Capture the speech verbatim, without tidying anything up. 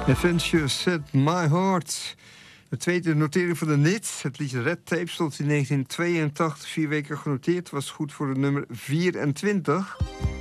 Adventure Set My Heart. De tweede notering van de N I T. Het liedje Red Tape stond in negentien tweeëntachtig vier weken genoteerd. Was goed voor de nummer vierentwintig.